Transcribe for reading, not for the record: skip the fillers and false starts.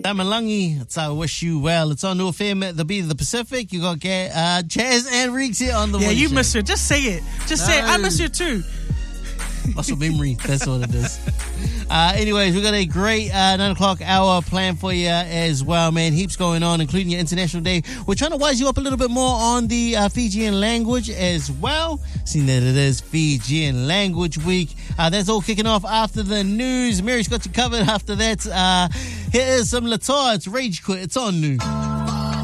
Damalangi, it's I wish you well. It's on New FM, the beat of the Pacific. You got Jazz and Riggs here on the Yeah, you show. miss her. Just say it. Just say it. I miss her too. Muscle memory, that's what it is. Anyways, we've got a great 9 o'clock hour planned for you as well, man. Heaps going on, including your International Day. We're trying to wise you up a little bit more on the Fijian language as well, seeing that it is Fijian Language Week. That's all kicking off after the news. Mary's got you covered after that. Here is some Latour. It's Rage Quit. It's on New.